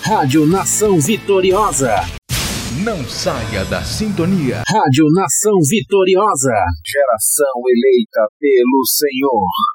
Rádio Nação Vitoriosa. Não saia da sintonia. Rádio Nação Vitoriosa. Geração eleita pelo Senhor.